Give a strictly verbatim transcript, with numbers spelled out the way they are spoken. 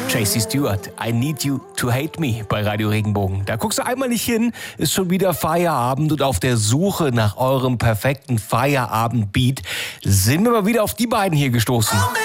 J C Stewart, I Need You to Hate Me bei Radio Regenbogen. Da guckst du einmal nicht hin, ist schon wieder Feierabend und auf der Suche nach eurem perfekten Feierabend-Beat sind wir mal wieder auf die beiden hier gestoßen.